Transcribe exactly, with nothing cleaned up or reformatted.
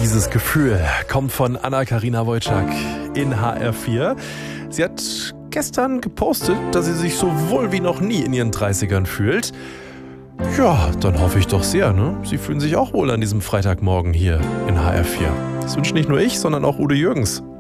Dieses Gefühl kommt von Anna-Karina Wojcik in H R vier. Sie hat gestern gepostet, dass sie sich so wohl wie noch nie in ihren dreißigern fühlt. Ja, dann hoffe ich doch sehr, ne? Sie fühlen sich auch wohl an diesem Freitagmorgen hier in H R vier. Das wünscht nicht nur ich, sondern auch Udo Jürgens.